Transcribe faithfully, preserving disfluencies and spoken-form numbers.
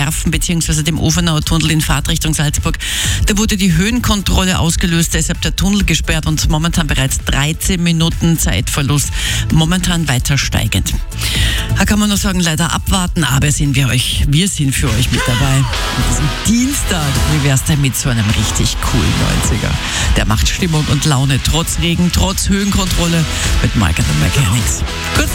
Werfen bzw. dem Ofenauer Tunnel in Fahrtrichtung Salzburg. Da wurde die Höhenkontrolle ausgelöst, deshalb der Tunnel gesperrt und momentan bereits dreizehn Minuten Zeitverlust. Momentan weiter steigend. Da kann man nur sagen, leider abwarten, aber sind wir euch, wir sind für euch mit dabei. An diesem Dienstag, wie wär's denn mit so einem richtig coolen neunziger? Der macht Stimmung und Laune, trotz Regen, trotz Höhenkontrolle mit Mike and the Mechanics. Kurz